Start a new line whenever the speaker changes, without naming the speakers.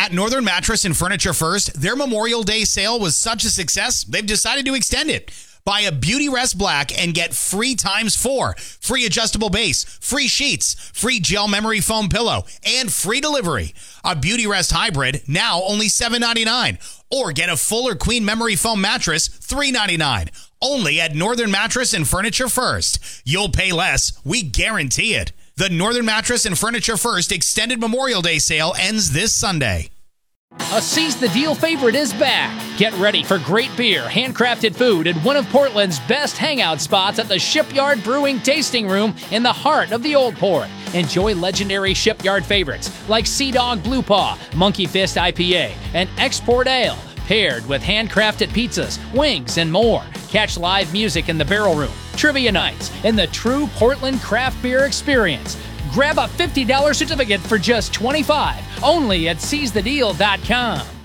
At Northern Mattress and Furniture First, their Memorial Day sale was such a success, they've decided to extend it. Buy a Beauty Rest Black and get free ×4. Free adjustable base, free sheets, free gel memory foam pillow, and free delivery. A Beauty Rest Hybrid, now only $7.99. Or get a full or queen memory foam mattress, $3.99. Only at Northern Mattress and Furniture First. You'll pay less, we guarantee it. The Northern Mattress and Furniture First extended Memorial Day sale ends this Sunday.
A Seize the Deal favorite is back. Get ready for great beer, handcrafted food, and one of Portland's best hangout spots at the Shipyard Brewing Tasting Room in the heart of the Old Port. Enjoy legendary Shipyard favorites like Sea Dog Blue Paw, Monkey Fist IPA, and Export Ale, paired with handcrafted pizzas, wings, and more. Catch live music in the Barrel Room, trivia nights, and the true Portland craft beer experience. Grab a $50 certificate for just $25, only at seizethedeal.com.